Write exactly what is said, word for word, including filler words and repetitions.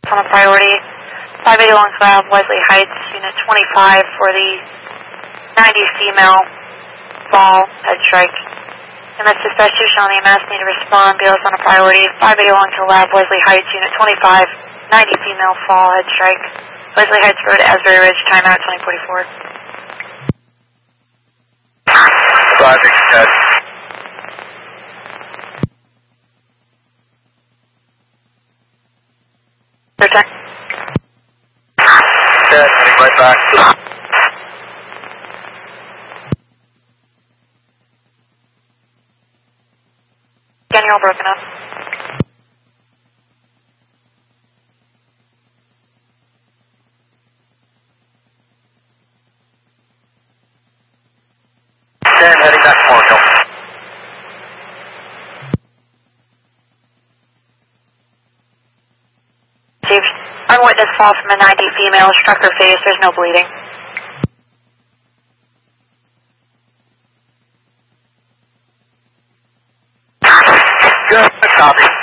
on a priority. five eighty Long Slab, Wesley Heights, Unit twenty-five for the ninety female fall head strike. M S Dispatch two, Shawnee M S, need to respond. B L S on a priority. five eighty Long Lab, Wesley Heights, Unit twenty-five, ninety female fall head strike. Wesley Heights Road, Asbury Ridge, timeout twenty forty-four. Driving dead. Third time. Dead, heading right back. Again, you're all broken up. Dead, heading back to Morganhill. Received. Unwitnessed fall from a ninety female, struck her face, there's no bleeding. Good, copy.